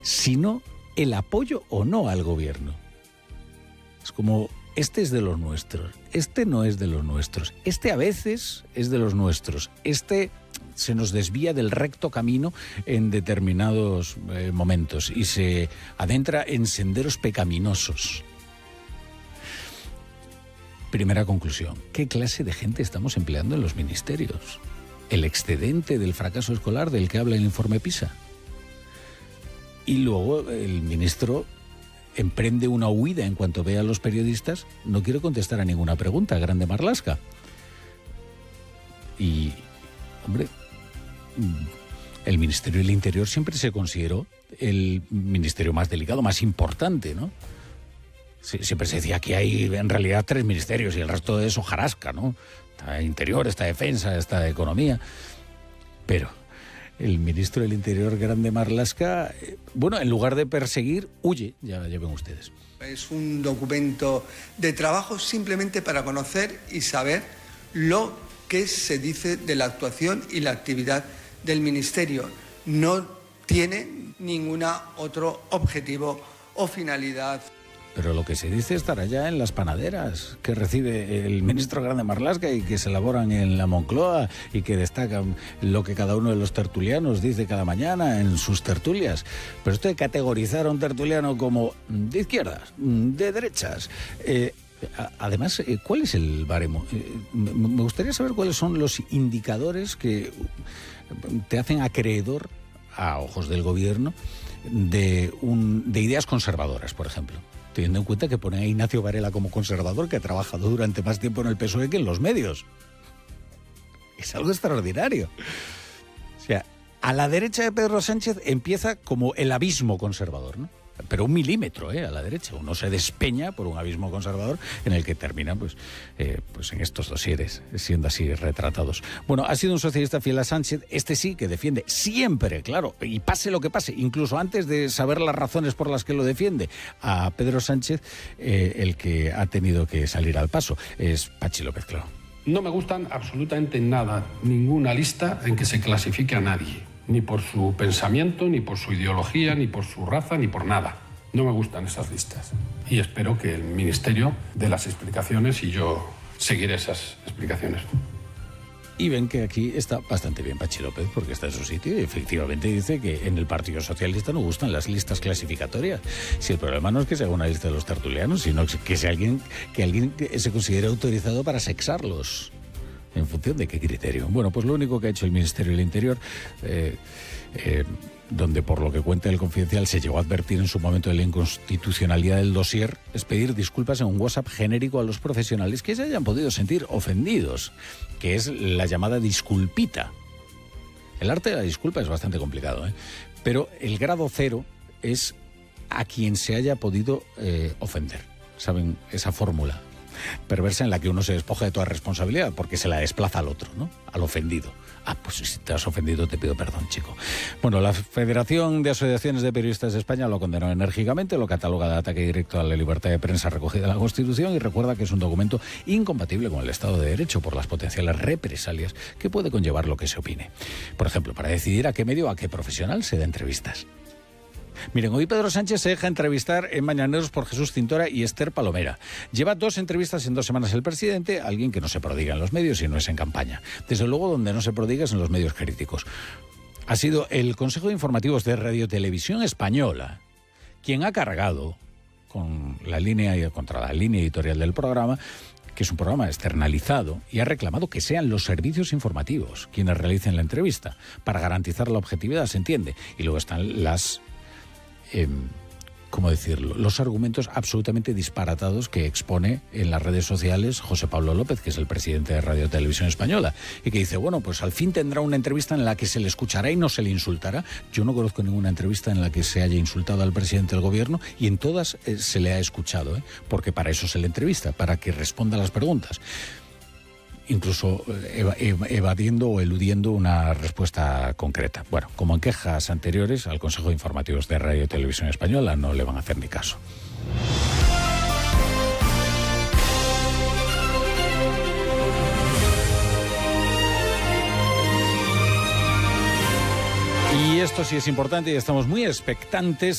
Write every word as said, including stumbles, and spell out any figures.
sino el apoyo o no al gobierno. Es como, este es de los nuestros, este no es de los nuestros, este a veces es de los nuestros, este se nos desvía del recto camino en determinados eh, momentos y se adentra en senderos pecaminosos. Primera conclusión, ¿qué clase de gente estamos empleando en los ministerios? El excedente del fracaso escolar del que habla el informe PISA. Y luego el ministro emprende una huida en cuanto ve a los periodistas. No quiero contestar a ninguna pregunta, Grande Marlaska. Y, hombre, el Ministerio del Interior siempre se consideró el ministerio más delicado, más importante, ¿no? Siempre se decía que hay en realidad tres ministerios y el resto es hojarasca, ¿no? Está Interior, está Defensa, está Economía. Pero el ministro del Interior, Grande Marlaska, bueno, en lugar de perseguir, huye, ya, ya ven ustedes. Es un documento de trabajo simplemente para conocer y saber lo que se dice de la actuación y la actividad del Ministerio. No tiene ningún otro objetivo o finalidad. Pero lo que se dice estará ya en las panaderas que recibe el ministro Grande Marlaska y que se elaboran en la Moncloa y que destacan lo que cada uno de los tertulianos dice cada mañana en sus tertulias. Pero esto de categorizar a un tertuliano como de izquierdas, de derechas... Eh, Además, ¿cuál es el baremo? Me gustaría saber cuáles son los indicadores que te hacen acreedor, a ojos del gobierno, de, un, de ideas conservadoras, por ejemplo. Teniendo en cuenta que pone a Ignacio Varela como conservador, que ha trabajado durante más tiempo en el P S O E que en los medios. Es algo extraordinario. O sea, a la derecha de Pedro Sánchez empieza como el abismo conservador, ¿no? Pero un milímetro, ¿eh? A la derecha. Uno se despeña por un abismo conservador en el que terminan pues, eh, pues en estos dosieres, siendo así retratados. Bueno, ha sido un socialista fiel a Sánchez, este sí, que defiende siempre, claro, y pase lo que pase, incluso antes de saber las razones por las que lo defiende, a Pedro Sánchez, eh, el que ha tenido que salir al paso. Es Pachi López Claro. No me gustan absolutamente nada, ninguna lista en que se clasifique a nadie. Ni por su pensamiento, ni por su ideología, ni por su raza, ni por nada. No me gustan esas listas. Y espero que el Ministerio dé las explicaciones y yo seguiré esas explicaciones. Y ven que aquí está bastante bien Pachi López, porque está en su sitio y efectivamente dice que en el Partido Socialista no gustan las listas clasificatorias. Si el problema no es que se haga una lista de los tertulianos, sino que sea alguien que alguien se considere autorizado para sexarlos. ¿En función de qué criterio? Bueno, pues lo único que ha hecho el Ministerio del Interior, eh, eh, donde por lo que cuenta el Confidencial se llegó a advertir en su momento de la inconstitucionalidad del dossier, es pedir disculpas en un WhatsApp genérico a los profesionales que se hayan podido sentir ofendidos, que es la llamada disculpita. El arte de la disculpa es bastante complicado, ¿eh? Pero el grado cero es a quien se haya podido eh, ofender. ¿Saben? Esa fórmula perversa en la que uno se despoja de toda responsabilidad porque se la desplaza al otro, ¿no? Al ofendido. Ah, pues si te has ofendido te pido perdón, chico. Bueno, la Federación de Asociaciones de Periodistas de España lo condenó enérgicamente, lo cataloga de ataque directo a la libertad de prensa recogida en la Constitución y recuerda que es un documento incompatible con el Estado de Derecho por las potenciales represalias que puede conllevar lo que se opine. Por ejemplo, para decidir a qué medio o a qué profesional se da entrevistas. Miren, hoy Pedro Sánchez se deja entrevistar en Mañaneros por Jesús Cintora y Esther Palomera. Lleva dos entrevistas en dos semanas el presidente, alguien que no se prodiga en los medios y no es en campaña. Desde luego, donde no se prodiga es en los medios críticos. Ha sido el Consejo de Informativos de Radio Televisión Española quien ha cargado con la línea, contra la línea editorial del programa, que es un programa externalizado, y ha reclamado que sean los servicios informativos quienes realicen la entrevista, para garantizar la objetividad, se entiende. Y luego están las... Eh, ¿cómo decirlo? Los argumentos absolutamente disparatados que expone en las redes sociales José Pablo López, que es el presidente de Radio Televisión Española, y que dice, bueno, pues al fin tendrá una entrevista en la que se le escuchará y no se le insultará. Yo no conozco ninguna entrevista en la que se haya insultado al presidente del gobierno, y en todas eh, se le ha escuchado, ¿eh? Porque para eso se le entrevista, para que responda a las preguntas. Incluso eva, eva, evadiendo o eludiendo una respuesta concreta. Bueno, como en quejas anteriores, al Consejo de Informativos de Radio y Televisión Española no le van a hacer ni caso. Y esto sí es importante y estamos muy expectantes